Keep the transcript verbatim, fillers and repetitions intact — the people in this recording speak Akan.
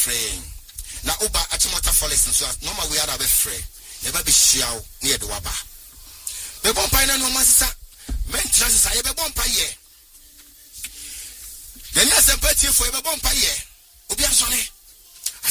free. Na oba achimota forest so normal we are be free. Never be shiao near the waba. Be bon pa na no masisa. Men transit say be bon pa ye. Then yes empathy for be bon pa ye. Obi asone.